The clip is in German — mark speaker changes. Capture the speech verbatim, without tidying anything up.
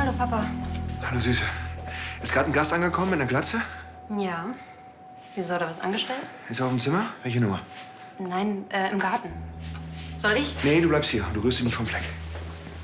Speaker 1: Hallo, Papa.
Speaker 2: Hallo, Süße. Ist gerade ein Gast angekommen in der Glatze?
Speaker 1: Ja. Wieso, hat er was angestellt?
Speaker 2: Ist er auf dem Zimmer? Welche Nummer?
Speaker 1: Nein, äh, im Garten. Soll ich?
Speaker 2: Nee, du bleibst hier. Du rührst dich nicht vom Fleck.